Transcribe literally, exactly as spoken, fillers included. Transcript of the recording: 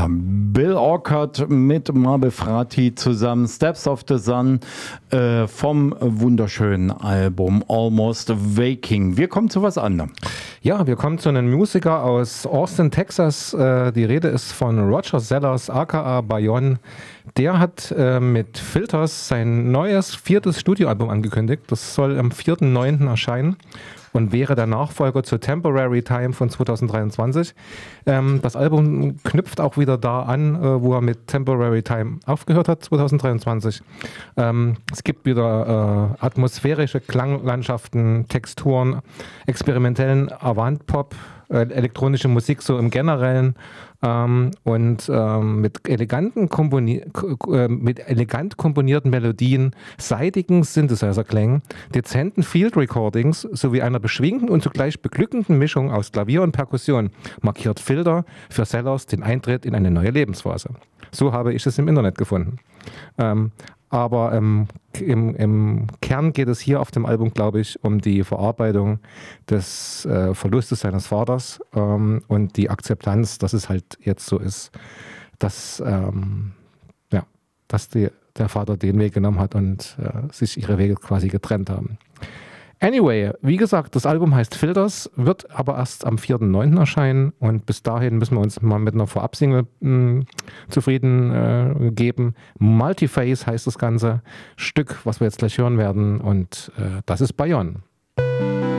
Ja, Bill Orcutt mit Mabel Frati zusammen, Steps of the Sun äh, vom wunderschönen Album Almost Waking. Wir kommen zu was anderem. Ja, wir kommen zu einem Musiker aus Austin, Texas. Äh, die Rede ist von Roger Sellers, aka Bayon. Der hat äh, mit Filters sein neues viertes Studioalbum angekündigt. Das soll am vierten neunten erscheinen und wäre der Nachfolger zu Temporary Time von zweitausenddreiundzwanzig. Ähm, das Album knüpft auch wieder da an, äh, wo er mit Temporary Time aufgehört hat, zweitausenddreiundzwanzig. Ähm, es gibt wieder äh, atmosphärische Klanglandschaften, Texturen, experimentellen Avant-Pop, äh, elektronische Musik so im Generellen. Ähm, und ähm, mit, eleganten komponi- äh, mit elegant komponierten Melodien, seidigen Synthesizer-Klängen, dezenten Field-Recordings sowie einer beschwingten und zugleich beglückenden Mischung aus Klavier und Perkussion markiert Filter für Sellers den Eintritt in eine neue Lebensphase. So habe ich es im Internet gefunden. Ähm, aber ähm, im, im Kern geht es hier auf dem Album, glaube ich, um die Verarbeitung des äh, Verlustes seines Vaters ähm, und die Akzeptanz, dass es halt jetzt so ist, dass, ähm, ja, dass die, der Vater den Weg genommen hat und äh, sich ihre Wege quasi getrennt haben. Anyway, wie gesagt, das Album heißt Filters, wird aber erst am vierten neunten erscheinen und bis dahin müssen wir uns mal mit einer Vorabsingle mh, zufrieden äh, geben. Multiface heißt das ganze Stück, was wir jetzt gleich hören werden und äh, das ist Bayon.